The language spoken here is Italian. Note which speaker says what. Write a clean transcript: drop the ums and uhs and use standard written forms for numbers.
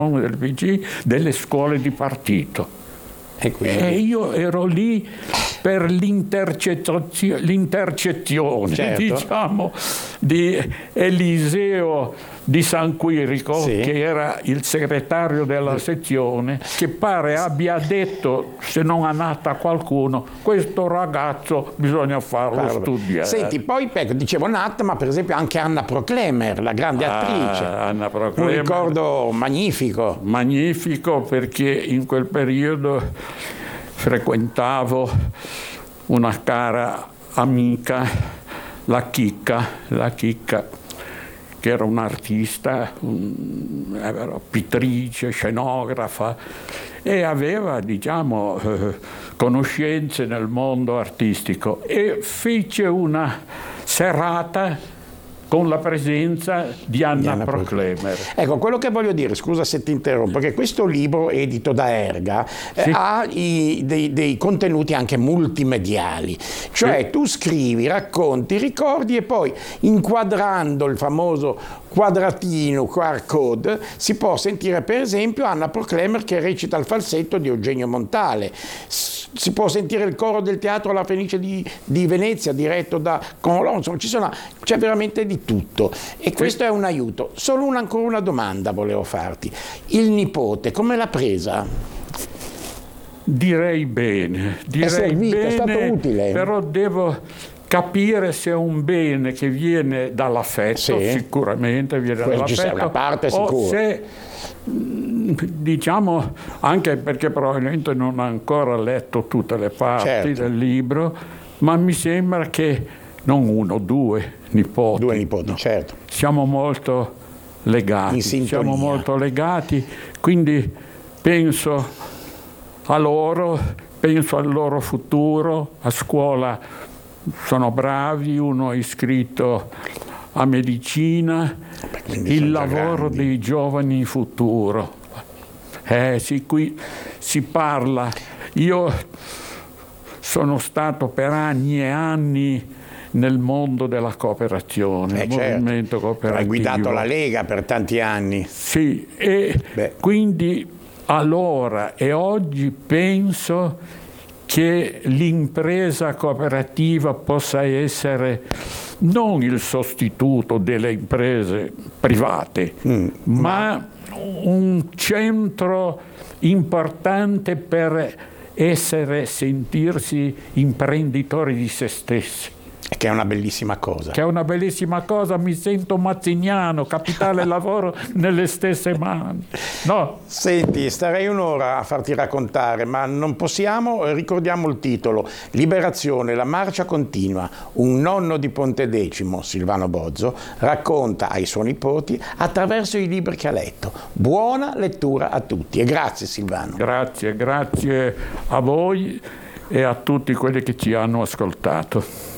Speaker 1: del PCI, delle scuole di partito. E io ero lì per l'intercezione,
Speaker 2: certo,
Speaker 1: diciamo, di Eliseo di San Quirico,
Speaker 2: sì,
Speaker 1: che era il segretario della sezione, che pare abbia detto, se non a nata qualcuno, questo ragazzo bisogna farlo studiare.
Speaker 2: Senti, poi dicevo Nat, ma per esempio anche Anna Proclemer, la grande attrice.
Speaker 1: Anna Proclemer,
Speaker 2: un ricordo magnifico.
Speaker 1: Magnifico, perché in quel periodo frequentavo una cara amica, la Chicca, che era un'artista, era pittrice, scenografa, e aveva, diciamo, conoscenze nel mondo artistico, e fece una serata con la presenza di Anna Proclemer.
Speaker 2: Ecco, quello che voglio dire, scusa se ti interrompo, che questo libro edito da Erga ha dei contenuti anche multimediali, cioè tu scrivi, racconti, ricordi, e poi inquadrando il famoso quadratino QR code si può sentire per esempio Anna Proclemer che recita il falsetto di Eugenio Montale, si può sentire il coro del Teatro La Fenice di Venezia diretto da Conlon, insomma c'è veramente di tutto, e questo è un aiuto. Solo ancora una domanda volevo farti: il nipote come l'ha presa?
Speaker 1: Direi bene, è
Speaker 2: stato utile,
Speaker 1: però devo capire se è un bene che viene dall'affetto, sicuramente viene dall'affetto,
Speaker 2: una parte sicura,
Speaker 1: o se, diciamo, anche perché probabilmente non ho ancora letto tutte le parti del libro, ma mi sembra che non uno, due nipoti,
Speaker 2: certo,
Speaker 1: siamo molto legati, quindi penso a loro, penso al loro futuro. A scuola sono bravi, uno è iscritto a medicina, il lavoro dei giovani in futuro. Sì, qui si parla. Io sono stato per anni e anni nel mondo della cooperazione, movimento cooperativo.
Speaker 2: Hai guidato la Lega per tanti anni.
Speaker 1: Sì, e quindi allora e oggi penso che l'impresa cooperativa possa essere non il sostituto delle imprese private, ma un centro importante per sentirsi imprenditori di se stessi.
Speaker 2: Che è una bellissima cosa.
Speaker 1: Mi sento mazziniano, capitale e lavoro nelle stesse mani. No.
Speaker 2: Senti, starei un'ora a farti raccontare, ma non possiamo, ricordiamo il titolo: Liberazione, la marcia continua. Un nonno di Pontedecimo, Silvano Bozzo, racconta ai suoi nipoti attraverso i libri che ha letto. Buona lettura a tutti e grazie Silvano.
Speaker 1: Grazie a voi e a tutti quelli che ci hanno ascoltato.